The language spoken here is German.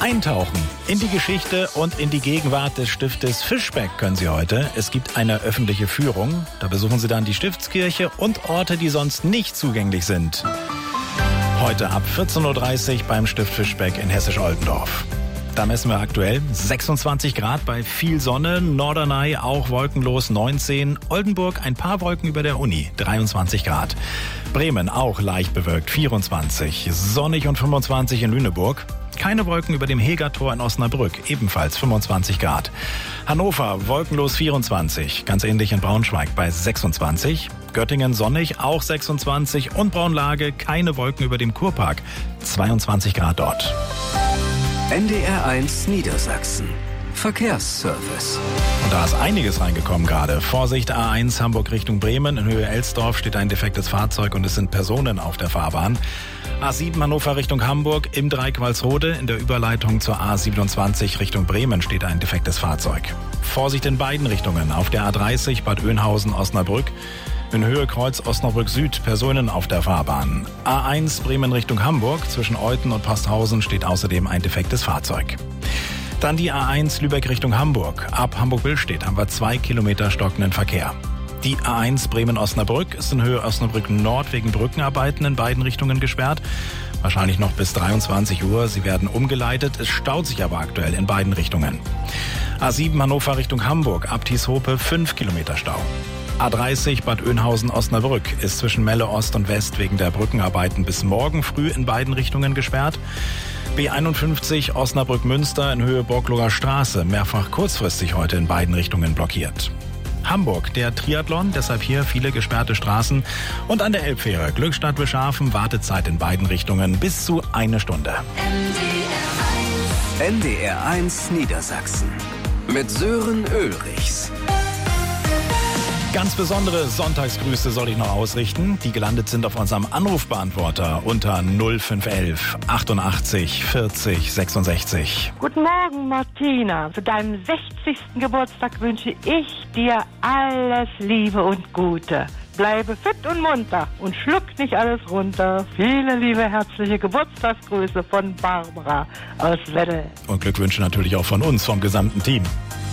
Eintauchen in die Geschichte und in die Gegenwart des Stiftes Fischbeck können Sie heute. Es gibt eine öffentliche Führung. Da besuchen Sie dann die Stiftskirche und Orte, die sonst nicht zugänglich sind. Heute ab 14.30 Uhr beim Stift Fischbeck in Hessisch-Oldendorf. Da messen wir aktuell 26 Grad bei viel Sonne, Norderney auch wolkenlos 19, Oldenburg ein paar Wolken über der Uni 23 Grad, Bremen auch leicht bewölkt 24, sonnig und 25 in Lüneburg, keine Wolken über dem Hegertor in Osnabrück, ebenfalls 25 Grad, Hannover wolkenlos 24, ganz ähnlich in Braunschweig bei 26, Göttingen sonnig auch 26 und Braunlage keine Wolken über dem Kurpark, 22 Grad dort. NDR1 Niedersachsen. Verkehrsservice. Und da ist einiges reingekommen gerade. Vorsicht, A1 Hamburg Richtung Bremen. In Höhe Elsdorf steht ein defektes Fahrzeug und es sind Personen auf der Fahrbahn. A7 Hannover Richtung Hamburg im Dreieck Walsrode. In der Überleitung zur A27 Richtung Bremen steht ein defektes Fahrzeug. Vorsicht in beiden Richtungen. Auf der A30 Bad Oeynhausen Osnabrück. In Höhe Kreuz Osnabrück Süd Personen auf der Fahrbahn. A1 Bremen Richtung Hamburg. Zwischen Euthen und Posthausen steht außerdem ein defektes Fahrzeug. Dann die A1 Lübeck Richtung Hamburg. Ab Hamburg-Billstedt haben wir 2 Kilometer stockenden Verkehr. Die A1 Bremen-Osnabrück ist in Höhe Osnabrück Nord wegen Brückenarbeiten in beiden Richtungen gesperrt. Wahrscheinlich noch bis 23 Uhr. Sie werden umgeleitet. Es staut sich aber aktuell in beiden Richtungen. A7 Hannover Richtung Hamburg. Ab Tieshope 5 Kilometer Stau. A30 Bad Oeynhausen-Osnabrück ist zwischen Melle Ost und West wegen der Brückenarbeiten bis morgen früh in beiden Richtungen gesperrt. B51 Osnabrück-Münster in Höhe Borkloger Straße mehrfach kurzfristig heute in beiden Richtungen blockiert. Hamburg, der Triathlon, deshalb hier viele gesperrte Straßen. Und an der Elbfähre Glückstadt-Wilschafen Wartezeit in beiden Richtungen bis zu 1 Stunde. NDR1 Niedersachsen mit Sören Ulrichs. Ganz besondere Sonntagsgrüße soll ich noch ausrichten, die gelandet sind auf unserem Anrufbeantworter unter 0511 88 40 66. Guten Morgen, Martina. Zu deinem 60. Geburtstag wünsche ich dir alles Liebe und Gute. Bleibe fit und munter und schluck nicht alles runter. Viele liebe, herzliche Geburtstagsgrüße von Barbara aus Weddel. Und Glückwünsche natürlich auch von uns, vom gesamten Team.